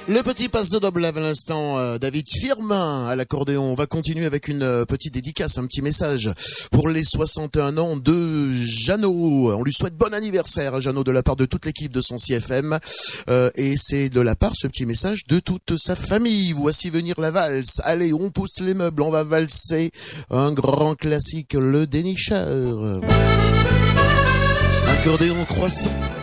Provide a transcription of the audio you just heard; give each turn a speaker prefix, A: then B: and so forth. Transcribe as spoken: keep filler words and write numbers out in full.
A: Le petit passe de double à l'instant, euh, David Firmin à l'accordéon. On va continuer avec une euh, petite dédicace, un petit message pour les soixante et un ans de Jeannot. On lui souhaite bon anniversaire à Jeannot de la part de toute l'équipe de son C F M. Euh, et c'est de la part, ce petit message, de toute sa famille. Voici venir la valse. Allez, on pousse les meubles, on va valser un grand classique, le dénicheur. Accordéon croissant.